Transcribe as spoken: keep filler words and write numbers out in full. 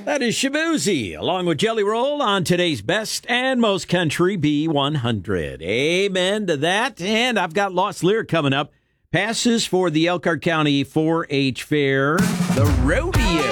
That is Shabuzi, along with Jelly Roll on today's Best and Most Country B one hundred. Amen to that. And I've got Lost Lyric coming up. Passes for the Elkhart County four H Fair, the rodeo.